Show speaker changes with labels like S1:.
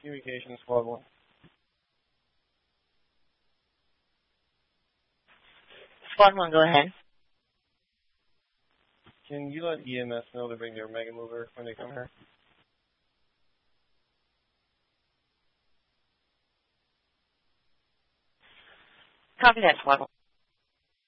S1: Communications Squad 1.
S2: Squad 1, go ahead.
S1: Can you let EMS know to bring their Mega Mover when they come here?
S2: Copy that, Squad 1.